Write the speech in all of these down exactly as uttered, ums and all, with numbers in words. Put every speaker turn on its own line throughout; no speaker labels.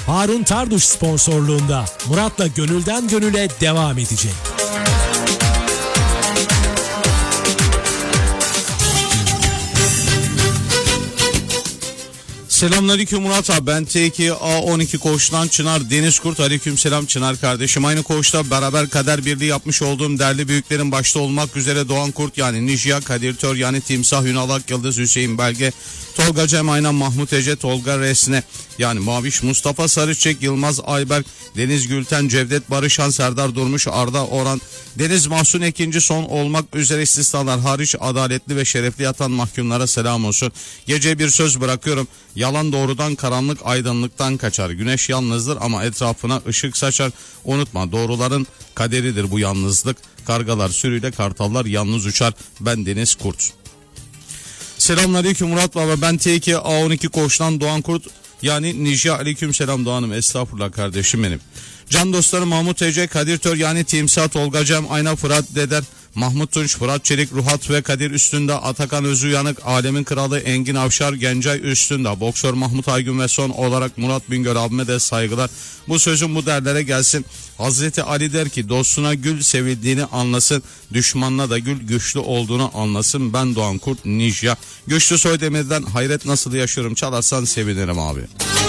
Harun Tarduş sponsorluğunda Murat'la Gönülden Gönüle devam edecek.
Selamünaleyküm Murat abi, ben T iki A on iki koğuştan Çınar Denizkurt. Aleykümselam Çınar kardeşim. Aynı koğuşta beraber kader birliği yapmış olduğum değerli büyüklerin başta olmak üzere Doğan Kurt yani Nijya, Kadir Tör yani Timsah, Ünal Ak Yıldız, Hüseyin Belge, Tolga Cem Aynan, Mahmut Ece, Tolga Resne yani Maviş, Mustafa Sarıçek, Yılmaz Ayberk, Deniz Gülten, Cevdet Barışan, Serdar Durmuş, Arda Orhan, Deniz Mahsun ikinci son olmak üzere istisnalar hariç adaletli ve şerefli yatan mahkumlara selam olsun. Gece bir söz bırakıyorum. Yalan doğrudan, karanlık aydınlıktan kaçar. Güneş yalnızdır ama etrafına ışık saçar. Unutma, doğruların kaderidir bu yalnızlık. Kargalar sürüyle, kartallar yalnız uçar. Ben Deniz Kurt. Selamünaleyküm Murat Baba, ben T iki A on iki koğuştan Doğan Kurt yani Nijya. Aleykümselam Doğan'ım, estağfurullah kardeşim benim. Can dostlarım Mahmut Ece, Kadir Tör yani Timsah, Tolga Cem Ayna, Fırat Deder, Mahmut Tunç, Fırat Çelik, Ruhat ve Kadir Üstünde, Atakan Özü Yanık, Alemin Kralı Engin Avşar, Gencay Üstünde, Boksör Mahmut Aygün ve son olarak Murat Bingöl abime de saygılar. Bu sözüm bu derlere gelsin. Hazreti Ali der ki dostuna gül sevildiğini anlasın, düşmanına da gül güçlü olduğunu anlasın. Ben Doğan Kurt Nijya. Güçlü Soydemir'den Hayret Nasıl Yaşıyorum çalarsan sevinirim abi.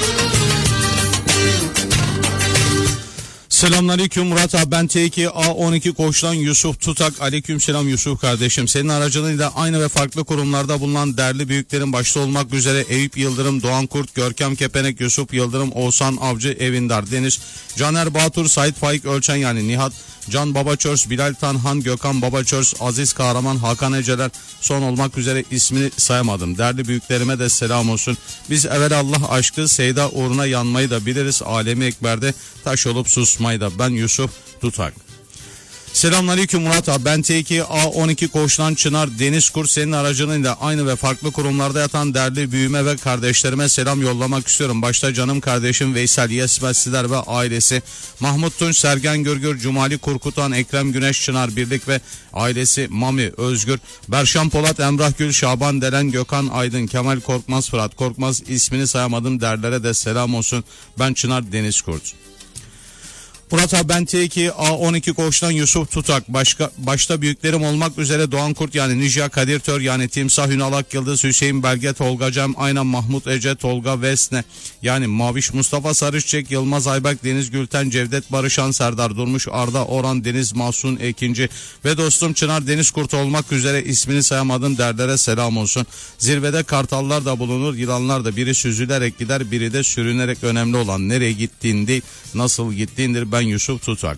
Selamünaleyküm Murat abi, ben T iki A on iki koğuştan Yusuf Tutak. Aleykümselam Yusuf kardeşim. Senin aracılığıyla aynı ve farklı kurumlarda bulunan değerli büyüklerin başta olmak üzere Eyüp Yıldırım, Doğan Kurt, Görkem Kepenek, Yusuf Yıldırım, Oğuzhan Avcı, Evindar Deniz, Caner Batur, Sait Faik Ölçen yani Nihat, Can Babaçörs, Bilal Tanhan, Gökhan Babaçörs, Aziz Kahraman, Hakan Eceler son olmak üzere ismini sayamadım. Değerli büyüklerime de selam olsun. Biz evvelallah aşkı Seyda uğruna yanmayı da biliriz. Alemi Ekber'de taş olup susmayı da. Ben Yusuf Tutak. Selamünaleyküm Murat abi, ben T iki A on iki koğuştan Çınar Denizkurt. Senin aracılığıyla aynı ve farklı kurumlarda yatan değerli büyüme ve kardeşlerime selam yollamak istiyorum. Başta canım kardeşim Veysel Yesmezsiler ve ailesi, Mahmut Tunç, Sergen Gürgür, Cumali Kurkutan, Ekrem Güneş, Çınar Birlik ve ailesi, Mami Özgür, Berşan Polat, Emrah Gül, Şaban Deren, Gökhan Aydın, Kemal Korkmaz, Fırat Korkmaz, ismini sayamadım derlere de selam olsun. Ben Çınar Denizkurt. Murat abi, ben T iki A on iki koğuştan Yusuf Tutak. Başka, başta büyüklerim olmak üzere Doğan Kurt yani Nijya, Kadir Tör yani Timsah, Ünal Ak Yıldız, Hüseyin Belge, Tolga Cem Aynan, Mahmut Ece, Tolga Vesne yani Maviş, Mustafa Sarıçek, Yılmaz Ayberk, Deniz Gülten, Cevdet Barışan, Serdar Durmuş, Arda Orhan, Deniz Mahsun ikinci ve dostum Çınar Denizkurt olmak üzere ismini sayamadım derlere selam olsun. Zirvede kartallar da bulunur, yılanlar da, biri süzülerek gider, biri de sürünerek. Önemli olan nereye gittiğin değil, nasıl gittiğindir. Ben Yusuf Tutak.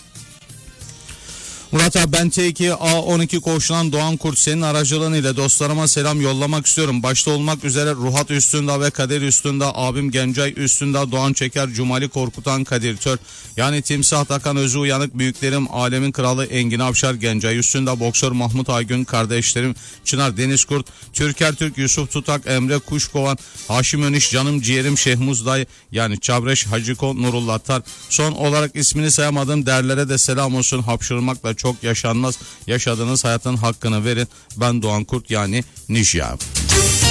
Murat abi, ben T iki A on iki koğuşundan Doğan Kurt. Senin aracılığıyla dostlarıma selam yollamak istiyorum. Başta olmak üzere Ruhat Üstünde ve Kadir Üstünde, abim Gencay Üstünde, Doğan Çeker, Cumali Korkutan, Kadir Tör yani Timsah, Takan Özü Uyanık, büyüklerim Alemin Kralı Engin Avşar, Gencay Üstünde, Boksör Mahmut Aygün, kardeşlerim Çınar Denizkurt, Türker Türk, Yusuf Tutak, Emre Kuşkovan, Haşim Öniş, canım ciğerim Şehmuz Dayı yani Çabreş, Haciko, Nurullah Tar. Son olarak ismini sayamadığım derlere de selam olsun. Hapşırmakla çok yaşanmaz. Yaşadığınız hayatın hakkını verin. Ben Doğan Kurt yani Nijya.